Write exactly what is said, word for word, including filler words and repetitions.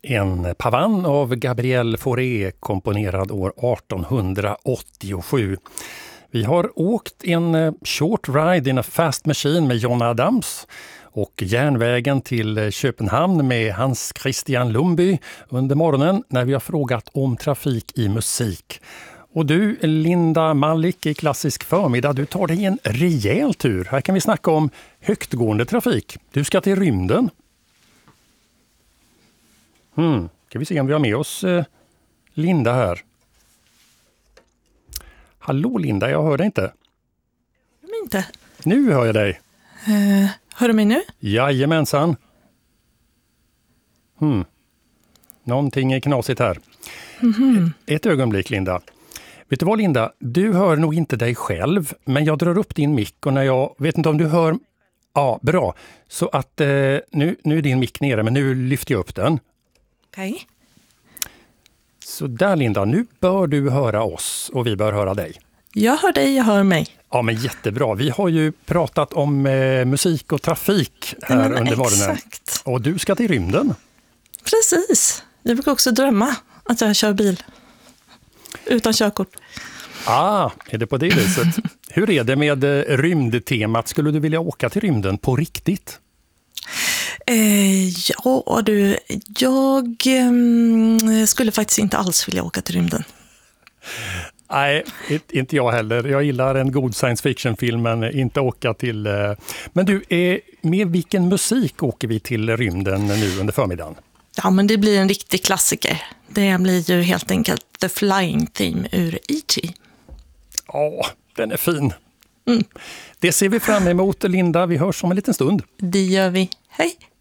En pavan av Gabriel Fauré komponerad år artonhundraåttiosju. Vi har åkt en short ride in a fast machine med John Adams och järnvägen till Köpenhamn med Hans Christian Lundby under morgonen när vi har frågat om trafik i musik. Och du, Linda Malik i Klassisk förmiddag, du tar dig en rejäl tur. Här kan vi snacka om högtgående trafik. Du ska till rymden. Hmm, ska vi se om vi har med oss eh, Linda här. Hallå Linda, jag hör dig inte. Hör mig inte? Nu hör jag dig. Uh, hör du mig nu? Jajamensan. Hmm. Någonting är knasigt här. Mm-hmm. Ett, ett ögonblick Linda. Vet du vad Linda, du hör nog inte dig själv, men jag drar upp din mick och när jag, vet inte om du hör, ja bra. Så att eh, nu, nu är din mick nere men nu lyfter jag upp den. Okej. Okay. Så där Linda, nu bör du höra oss och vi bör höra dig. Jag hör dig, jag hör mig. Ja men jättebra, vi har ju pratat om eh, musik och trafik här men under morgonen. Exakt. Och du ska till rymden. Precis, jag brukar också drömma att jag kör bil. Utan körkort. Ah, är det på det viset? Hur är det med eh, rymdtemat? Skulle du vilja åka till rymden på riktigt? Eh, ja du, jag eh, skulle faktiskt inte alls vilja åka till rymden. Nej, inte jag heller. Jag gillar en god science fiction-film men inte åka till... Eh... Men du, eh, med vilken musik åker vi till rymden nu under förmiddagen? Ja, men det blir en riktig klassiker. Det blir ju helt enkelt The Flying Theme ur E T Ja, den är fin. Mm. Det ser vi fram emot, Linda. Vi hörs om en liten stund. Det gör vi. Hej!